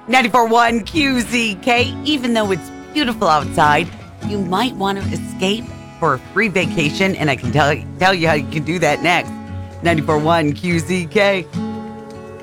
94.1 QZK. Even though it's beautiful outside, you might want to escape for a free vacation, and I can tell you how you can do that next. 94.1 QZK.